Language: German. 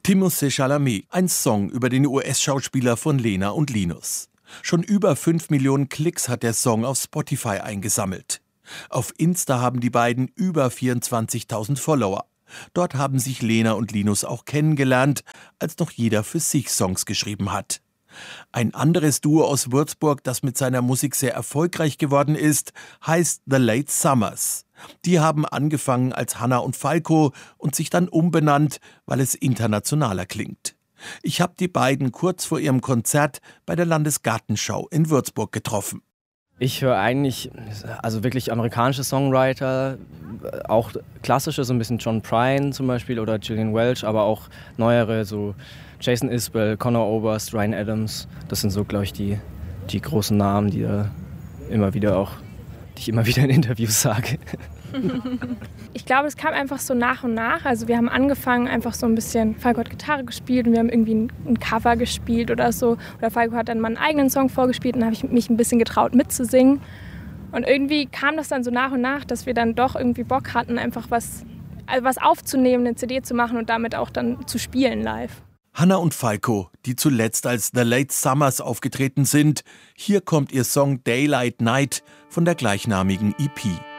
Timothée Chalamet, ein Song über den US-Schauspieler von Lena und Linus. Schon über 5 Millionen Klicks hat der Song auf Spotify eingesammelt. Auf Insta haben die beiden über 24.000 Follower. Dort haben sich Lena und Linus auch kennengelernt, als noch jeder für sich Songs geschrieben hat. Ein anderes Duo aus Würzburg, das mit seiner Musik sehr erfolgreich geworden ist, heißt The Late Summers. Die haben angefangen als Hanna und Falco und sich dann umbenannt, weil es internationaler klingt. Ich habe die beiden kurz vor ihrem Konzert bei der Landesgartenschau in Würzburg getroffen. Ich höre eigentlich wirklich amerikanische Songwriter, auch klassische, so ein bisschen John Prine zum Beispiel oder Gillian Welch, aber auch neuere, so Jason Isbell, Conor Oberst, Ryan Adams. Das sind so, glaube ich, die großen Namen, die ich immer wieder in Interviews sage. Ich glaube, es kam einfach so nach und nach. Also wir haben angefangen, einfach so ein bisschen, Falco hat Gitarre gespielt und wir haben irgendwie ein Cover gespielt oder so. Oder Falco hat dann mal einen eigenen Song vorgespielt und dann habe ich mich ein bisschen getraut mitzusingen. Und irgendwie kam das dann so nach und nach, dass wir dann doch irgendwie Bock hatten, einfach was aufzunehmen, eine CD zu machen und damit auch dann zu spielen live. Hanna und Falco, die zuletzt als The Late Summers aufgetreten sind. Hier kommt ihr Song Daylight Night von der gleichnamigen EP.